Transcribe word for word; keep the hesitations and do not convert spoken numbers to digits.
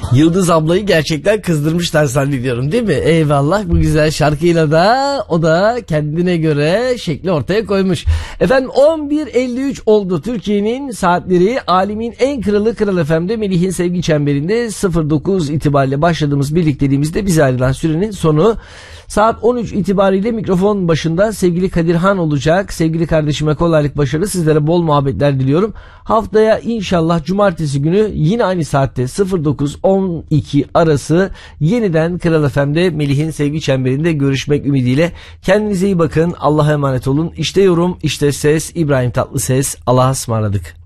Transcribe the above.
Yıldız ablayı gerçekten kızdırmışlar zannediyorum, değil mi? Eyvallah, bu güzel şarkıyla da o da kendine göre şekli ortaya koymuş. Efendim on bir elli üç oldu Türkiye'nin saatleri. Alemin en kralı Kral F M'de Melih'in sevgi çemberinde sıfır dokuz itibariyle başladığımız birlikteliğimizde bize ayrılan sürenin sonu. Saat on üç itibariyle mikrofon başında sevgili Kadirhan olacak. Sevgili kardeşime kolaylık, başarı, sizlere bol muhabbetler diliyorum. Haftaya inşallah cumartesi günü yine aynı saatte sıfır dokuz on iki arası yeniden Kral F M'de Melih'in sevgi çemberinde görüşmek ümidiyle. Kendinize iyi bakın. Allah'a emanet olun. İşte yorum, işte ses. İbrahim Tatlıses. Allah'a ısmarladık.